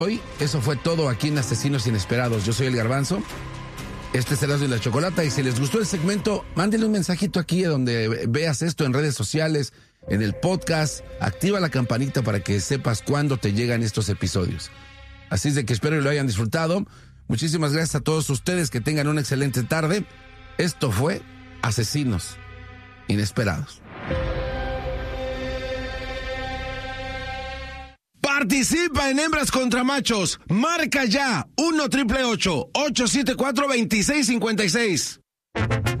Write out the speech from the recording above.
Hoy, eso fue todo aquí en Asesinos Inesperados. Yo soy el Garbanzo. Este es Erasmo y la Chocolata. Y si les gustó el segmento, mándenle un mensajito aquí donde veas esto en redes sociales, en el podcast. Activa la campanita para que sepas cuándo te llegan estos episodios. Así es de que espero que lo hayan disfrutado. Muchísimas gracias a todos ustedes. Que tengan una excelente tarde. Esto fue Asesinos Inesperados. Participa en Hembras contra Machos. Marca ya 1-888-874-2656.